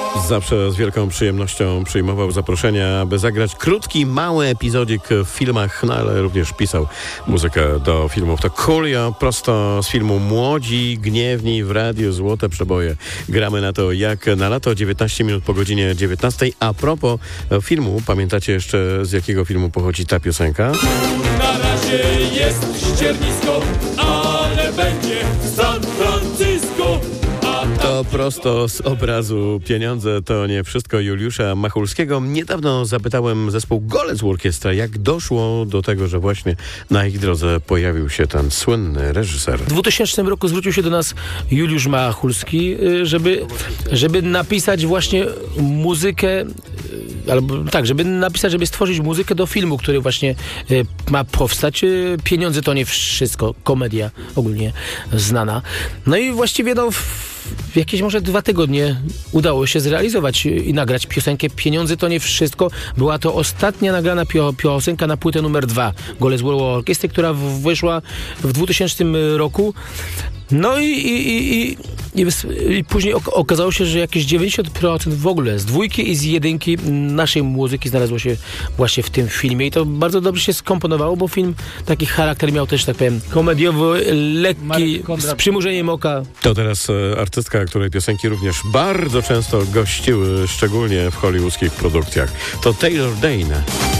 Zawsze z wielką przyjemnością przyjmował zaproszenia, by zagrać krótki, mały epizodik w filmach, no ale również pisał muzykę do filmów. To Coolio, prosto z filmu Młodzi, Gniewni w radiu Złote Przeboje. Gramy na to jak na lato, 19 minut po godzinie 19. A propos filmu, pamiętacie jeszcze z jakiego filmu pochodzi ta piosenka? Na razie jest ściernisko, ale będzie San Francisco. To prosto z obrazu Pieniądze to nie wszystko Juliusza Machulskiego. Niedawno zapytałem zespół Golec Orkiestra, jak doszło do tego, że właśnie na ich drodze pojawił się ten słynny reżyser. W 2000 roku zwrócił się do nas Juliusz Machulski, żeby napisać właśnie muzykę, żeby stworzyć muzykę do filmu, który właśnie ma powstać. Pieniądze to nie wszystko, komedia ogólnie znana. No i właściwie w jakieś może 2 tygodnie udało się zrealizować i nagrać piosenkę Pieniądze to nie wszystko. Była to ostatnia nagrana piosenka na płytę numer 2 Golec Orkiestry, która wyszła w 2000 roku. No i później okazało się, że jakieś 90% w ogóle z 2 i z 1 naszej muzyki znalazło się właśnie w tym filmie i to bardzo dobrze się skomponowało, bo film taki charakter miał też, tak powiem, komediowy, lekki, z przymrużeniem oka. To teraz artystka, której piosenki również bardzo często gościły, szczególnie w hollywoodzkich produkcjach. To Taylor Dayne.